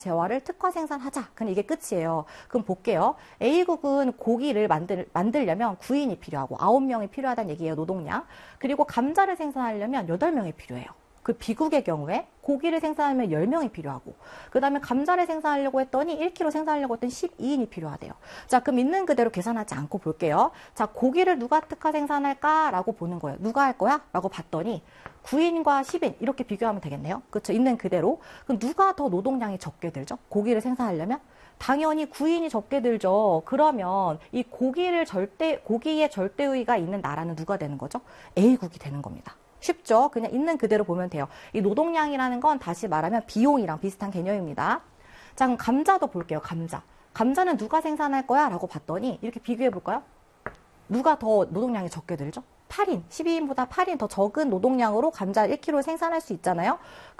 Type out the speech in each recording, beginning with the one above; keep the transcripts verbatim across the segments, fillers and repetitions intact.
재화를 특화 생산하자. 그럼 이게 끝이에요. 그럼 볼게요. A국은 고기를 만들, 만들려면 구 인이 필요하고 아홉 명이 필요하다는 얘기예요. 노동량. 그리고 감자를 생산하려면 여덟 명이 필요해요. 그 B국의 경우에 고기를 생산하면 열 명이 필요하고 그 다음에 감자를 생산하려고 했더니 일 킬로그램 생산하려고 했더니 십이 인이 필요하대요. 자, 그럼 있는 그대로 계산하지 않고 볼게요. 자, 고기를 누가 특화 생산할까? 라고 보는 거예요. 누가 할 거야? 라고 봤더니 구 인과 십 인 이렇게 비교하면 되겠네요. 그렇죠? 있는 그대로. 그럼 누가 더 노동량이 적게 들죠? 고기를 생산하려면? 당연히 구 인이 적게 들죠. 그러면 이 고기를 절대, 고기에 절대우위가 있는 나라는 누가 되는 거죠? A국이 되는 겁니다. 쉽죠? 그냥 있는 그대로 보면 돼요. 이 노동량이라는 건 다시 말하면 비용이랑 비슷한 개념입니다. 자, 그럼 감자도 볼게요. 감자. 감자는 누가 생산할 거야? 라고 봤더니 이렇게 비교해 볼까요? 누가 더 노동량이 적게 들죠? 팔 인, 십이 인보다 팔 인 더 적은 노동량으로 감자 일 킬로그램 생산할 수 있잖아요.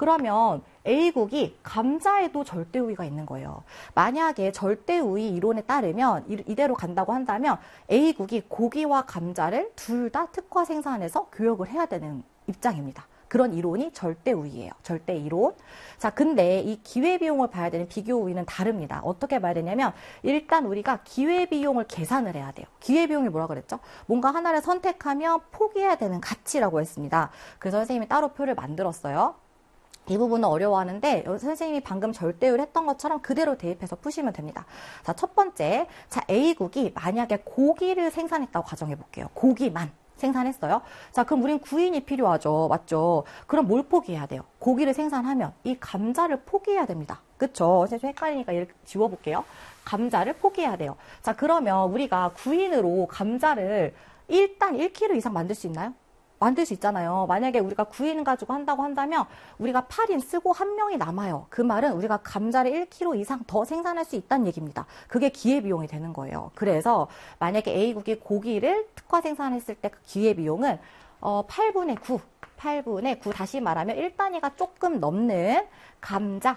그러면 A국이 감자에도 절대우위가 있는 거예요. 만약에 절대우위 이론에 따르면 이대로 간다고 한다면 A국이 고기와 감자를 둘 다 특화 생산해서 교역을 해야 되는 입장입니다. 그런 이론이 절대우위예요. 절대이론. 자, 근데 이 기회비용을 봐야 되는 비교우위는 다릅니다. 어떻게 봐야 되냐면 일단 우리가 기회비용을 계산을 해야 돼요. 기회비용이 뭐라 그랬죠? 뭔가 하나를 선택하면 포기해야 되는 가치라고 했습니다. 그래서 선생님이 따로 표를 만들었어요. 이 부분은 어려워하는데 선생님이 방금 절대율 했던 것처럼 그대로 대입해서 푸시면 됩니다. 자, 첫 번째, 자 A국이 만약에 고기를 생산했다고 가정해 볼게요. 고기만 생산했어요. 자, 그럼 우린 구 인이 필요하죠. 맞죠? 그럼 뭘 포기해야 돼요? 고기를 생산하면 이 감자를 포기해야 됩니다. 그쵸? 선생님 좀 헷갈리니까 이렇게 지워볼게요. 감자를 포기해야 돼요. 자, 그러면 우리가 구 인으로 감자를 일단 일 킬로그램 이상 만들 수 있나요? 만들 수 있잖아요. 만약에 우리가 구 인 가지고 한다고 한다면 우리가 팔 인 쓰고 한 명이 남아요. 그 말은 우리가 감자를 일 킬로그램 이상 더 생산할 수 있다는 얘기입니다. 그게 기회비용이 되는 거예요. 그래서 만약에 A국이 고기를 특화 생산했을 때 그 기회비용은 어, 팔분의 구, 팔분의 구 다시 말하면 일 단위가 조금 넘는 감자를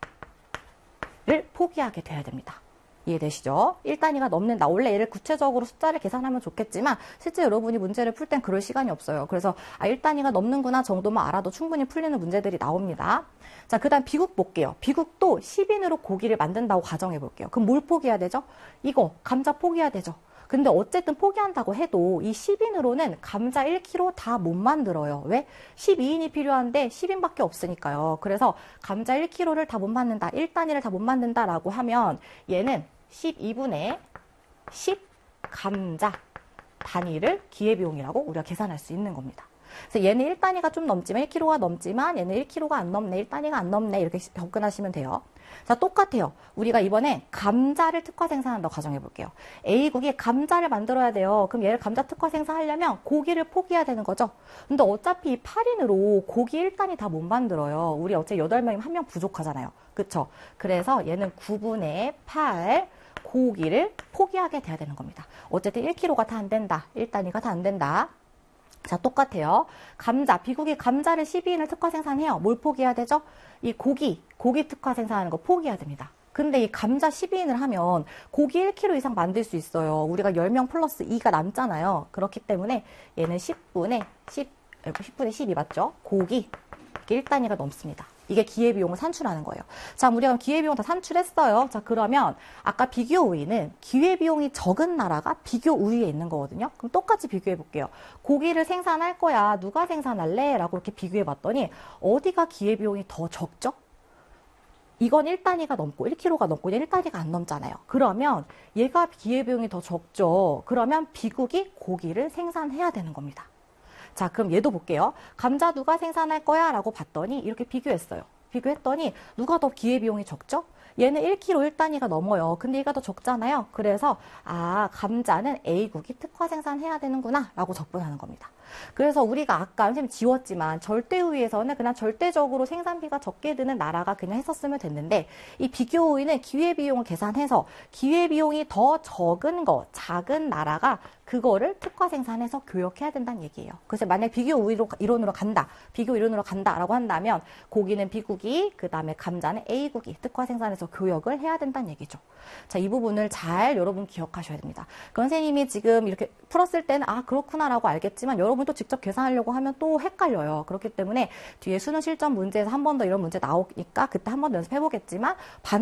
포기하게 돼야 됩니다. 이해되시죠? 일 단위가 넘는다. 원래 얘를 구체적으로 숫자를 계산하면 좋겠지만 실제 여러분이 문제를 풀 땐 그럴 시간이 없어요. 그래서 아, 일 단위가 넘는구나 정도만 알아도 충분히 풀리는 문제들이 나옵니다. 자, 그 다음 B국 볼게요. B국도 십 인으로 고기를 만든다고 가정해 볼게요. 그럼 뭘 포기해야 되죠? 이거 감자 포기해야 되죠. 근데 어쨌든 포기한다고 해도 이 십 인으로는 감자 일 킬로그램 다 못 만들어요. 왜? 십이 인이 필요한데 십 인밖에 없으니까요. 그래서 감자 일 킬로그램를 다 못 만든다. 일 단위를 다 못 만든다라고 하면 얘는 십이분의 십 감자 단위를 기회비용이라고 우리가 계산할 수 있는 겁니다. 그래서 얘는 일 단위가 좀 넘지만 일 킬로그램가 넘지만 얘는 일 킬로그램가 안 넘네. 일 단위가 안 넘네. 이렇게 접근하시면 돼요. 자, 똑같아요. 우리가 이번에 감자를 특화 생산한다고 가정해 볼게요. A국이 감자를 만들어야 돼요. 그럼 얘를 감자 특화 생산하려면 고기를 포기해야 되는 거죠. 근데 어차피 팔 인으로 고기 일 단위 다 못 만들어요. 우리 어차피 여덟 명이면 한 명 부족하잖아요. 그쵸? 그래서 얘는 구분의 팔 고기를 포기하게 돼야 되는 겁니다. 어쨌든 일 킬로그램가 다 안 된다. 일 단위가 다 안 된다. 자, 똑같아요. 감자, B국이 감자를 십이 인을 특화 생산해요. 뭘 포기해야 되죠? 이 고기, 고기 특화 생산하는 거 포기해야 됩니다. 근데 이 감자 십이 인을 하면 고기 일 킬로그램 이상 만들 수 있어요. 우리가 열 명 플러스 이가 남잖아요. 그렇기 때문에 얘는 십분의 십, 십분의 십이 맞죠? 고기 일 단위가 넘습니다. 이게 기회비용을 산출하는 거예요. 자, 우리가 기회비용 다 산출했어요. 자, 그러면 아까 비교 우위는 기회비용이 적은 나라가 비교 우위에 있는 거거든요. 그럼 똑같이 비교해 볼게요. 고기를 생산할 거야. 누가 생산할래? 라고 이렇게 비교해 봤더니 어디가 기회비용이 더 적죠? 이건 일 단위가 넘고 일 킬로그램가 넘고 일 단위가 안 넘잖아요. 그러면 얘가 기회비용이 더 적죠. 그러면 B국이 고기를 생산해야 되는 겁니다. 자, 그럼 얘도 볼게요. 감자 누가 생산할 거야? 라고 봤더니 이렇게 비교했어요. 비교했더니 누가 더 기회비용이 적죠? 얘는 일 킬로그램 일 단위가 넘어요. 근데 얘가 더 적잖아요. 그래서 아, 감자는 A국이 특화 생산해야 되는구나 라고 접근하는 겁니다. 그래서 우리가 아까 선생님 지웠지만 절대우위에서는 그냥 절대적으로 생산비가 적게 드는 나라가 그냥 했었으면 됐는데 이 비교우위는 기회비용을 계산해서 기회비용이 더 적은 거, 작은 나라가 그거를 특화 생산해서 교역해야 된다는 얘기예요. 그래서 만약 비교 우위로 이론으로 간다, 비교 이론으로 간다라고 한다면 고기는 B국이, 그 다음에 감자는 A국이 특화 생산해서 교역을 해야 된다는 얘기죠. 자, 이 부분을 잘 여러분 기억하셔야 됩니다. 그 선생님이 지금 이렇게 풀었을 때는 아 그렇구나라고 알겠지만 여러분 또 직접 계산하려고 하면 또 헷갈려요. 그렇기 때문에 뒤에 수능 실전 문제에서 한 번 더 이런 문제 나오니까 그때 한 번 더 연습해 보겠지만 반